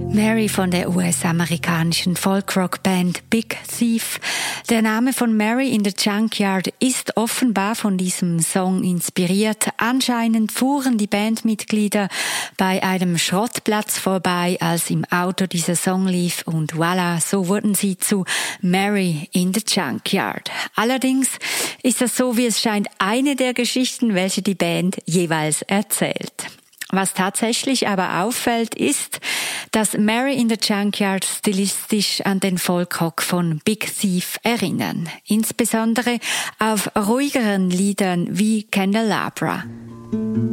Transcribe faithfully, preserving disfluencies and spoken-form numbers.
Mary von der U S-amerikanischen Folk-Rock-Band Big Thief. Der Name von Mary in the Junkyard ist offenbar von diesem Song inspiriert. Anscheinend fuhren die Bandmitglieder bei einem Schrottplatz vorbei, als im Auto dieser Song lief, und voilà, so wurden sie zu Mary in the Junkyard. Allerdings ist das, so wie es scheint, eine der Geschichten, welche die Band jeweils erzählt. Was tatsächlich aber auffällt, ist, dass Mary in the Junkyard stilistisch an den Folkrock von Big Thief erinnern. Insbesondere auf ruhigeren Liedern wie Candelabra.